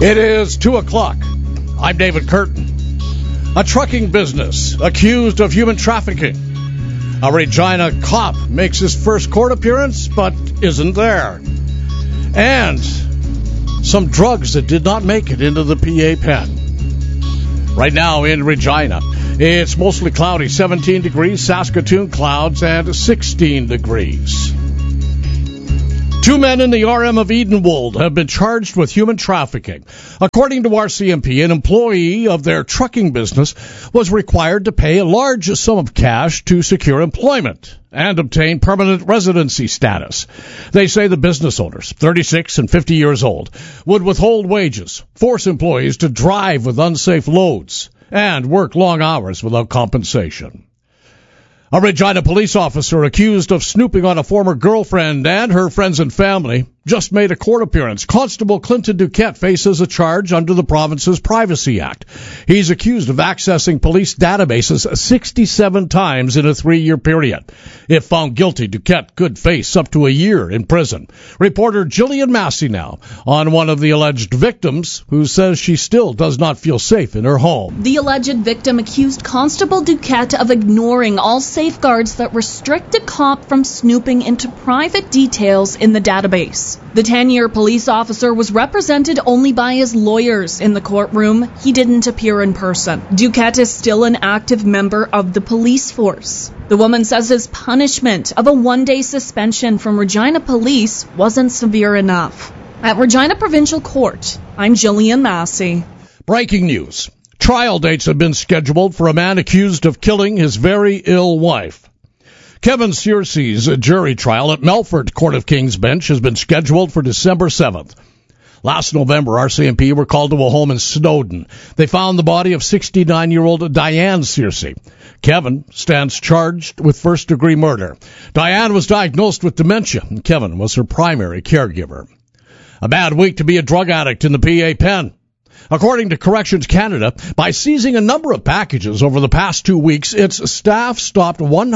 It is 2 o'clock. I'm David Curtin. A trucking business accused of human trafficking. A Regina cop makes his first court appearance, but isn't there. And some drugs that did not make it into the PA pen. Right now in Regina, it's mostly cloudy, 17 degrees, Saskatoon clouds, and 16 degrees. 2 men in the RM of Edenwold have been charged with human trafficking. According to RCMP, an employee of their trucking business was required to pay a large sum of cash to secure employment and obtain permanent residency status. They say the business owners, 36 and 50 years old, would withhold wages, force employees to drive with unsafe loads, and work long hours without compensation. A Regina police officer accused of snooping on a former girlfriend and her friends and family just made a court appearance. Constable Clinton Duquette faces a charge under the province's Privacy Act. He's accused of accessing police databases 67 times in a 3-year period. If found guilty, Duquette could face up to a year in prison. Reporter Jillian Massey now on one of the alleged victims, who says she still does not feel safe in her home. The alleged victim accused Constable Duquette of ignoring all safeguards that restrict a cop from snooping into private details in the database. The 10-year police officer was represented only by his lawyers in the courtroom. He didn't appear in person. Duquette is still an active member of the police force. The woman says his punishment of a 1-day suspension from Regina Police wasn't severe enough. At Regina Provincial Court, I'm Jillian Massey. Breaking news. Trial dates have been scheduled for a man accused of killing his very ill wife. Kevin Searcy's jury trial at Melfort Court of King's Bench has been scheduled for December 7th. Last November, RCMP were called to a home in Snowdon. They found the body of 69-year-old Diane Searcy. Kevin stands charged with first-degree murder. Diane was diagnosed with dementia, and Kevin was her primary caregiver. A bad week to be a drug addict in the PA pen. According to Corrections Canada, by seizing a number of packages over the past 2 weeks, its staff stopped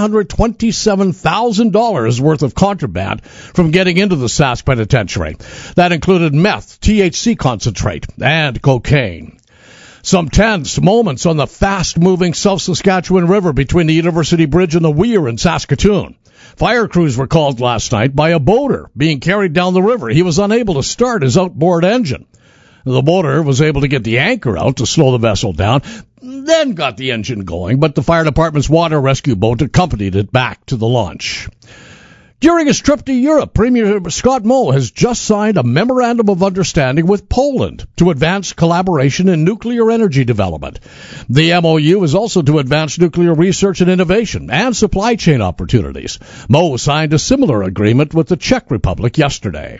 $127,000 worth of contraband from getting into the Sask Penitentiary. That included meth, THC concentrate, and cocaine. Some tense moments on the fast-moving South Saskatchewan River between the University Bridge and the Weir in Saskatoon. Fire crews were called last night by a boater being carried down the river. He was unable to start his outboard engine. The boater was able to get the anchor out to slow the vessel down, then got the engine going, but the fire department's water rescue boat accompanied it back to the launch. During his trip to Europe, Premier Scott Moe has just signed a memorandum of understanding with Poland to advance collaboration in nuclear energy development. The MOU is also to advance nuclear research and innovation and supply chain opportunities. Moe signed a similar agreement with the Czech Republic yesterday.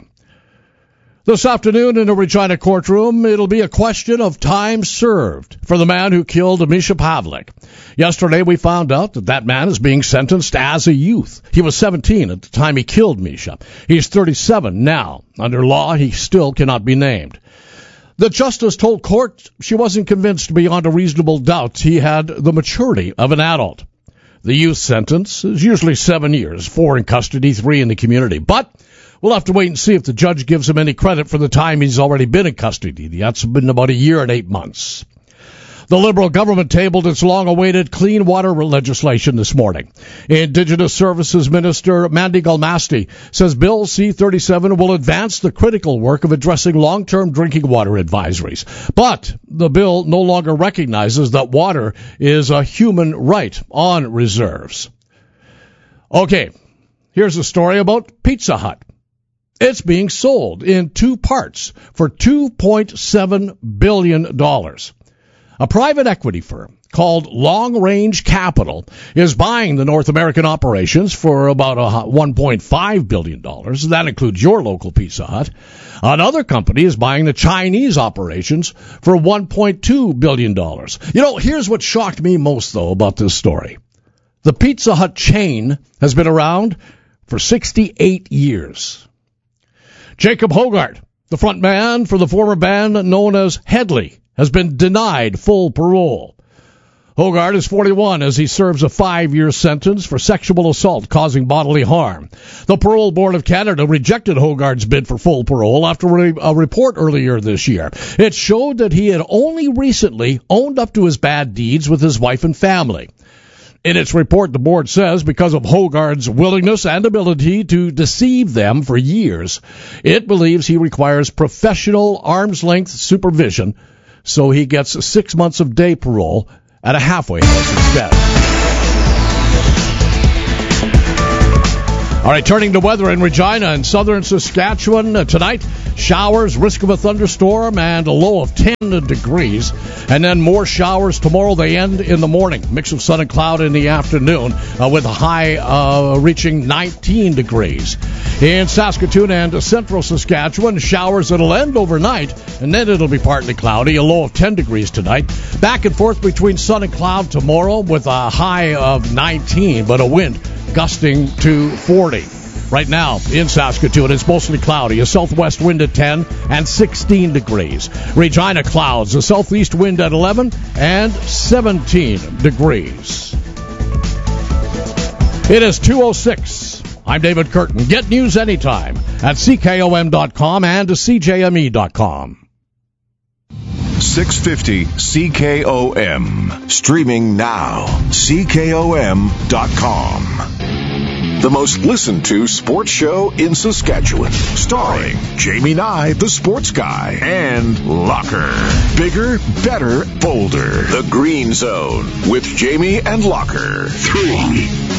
This afternoon in a Regina courtroom, it'll be a question of time served for the man who killed Misha Pavlik. Yesterday, we found out that man is being sentenced as a youth. He was 17 at the time he killed Misha. He's 37 now. Under law, he still cannot be named. The justice told court she wasn't convinced beyond a reasonable doubt he had the maturity of an adult. The youth sentence is usually 7 years, 4 in custody, 3 in the community. But we'll have to wait and see if the judge gives him any credit for the time he's already been in custody. That's been about a year and 8 months. The Liberal government tabled its long-awaited clean water legislation this morning. Indigenous Services Minister Mandy Galmasti says Bill C-37 will advance the critical work of addressing long-term drinking water advisories. But the bill no longer recognizes that water is a human right on reserves. Okay, here's a story about Pizza Hut. It's being sold in 2 parts for $2.7 billion. A private equity firm called Long Range Capital is buying the North American operations for about $1.5 billion. That includes your local Pizza Hut. Another company is buying the Chinese operations for $1.2 billion. You know, here's what shocked me most, though, about this story. The Pizza Hut chain has been around for 68 years. Jacob Hogarth, the front man for the former band known as Headley, has been denied full parole. Hogard is 41 as he serves a 5-year sentence for sexual assault causing bodily harm. The Parole Board of Canada rejected Hogard's bid for full parole after a report earlier this year. It showed that he had only recently owned up to his bad deeds with his wife and family. In its report, the board says because of Hogard's willingness and ability to deceive them for years, it believes he requires professional arm's-length supervision, so he gets 6 months of day parole at a halfway house instead. All right, turning to weather in Regina and southern Saskatchewan tonight. Showers, risk of a thunderstorm, and a low of 10 degrees. And then more showers tomorrow. They end in the morning. Mix of sun and cloud in the afternoon with a high reaching 19 degrees. In Saskatoon and central Saskatchewan, showers that'll end overnight, and then it'll be partly cloudy, a low of 10 degrees tonight. Back and forth between sun and cloud tomorrow with a high of 19, but a wind gusting to 40. Right now in Saskatoon, it's mostly cloudy, a southwest wind at 10 and 16 degrees. Regina clouds, a southeast wind at 11 and 17 degrees. It is 2:06. I'm David Curtin. Get news anytime at CKOM.com and CJME.com. 650 CKOM. Streaming now. CKOM.com. The most listened to sports show in Saskatchewan. Starring Jamie Nye, the sports guy, and Locker. Bigger, better, bolder. The Green Zone with Jamie and Locker. 3.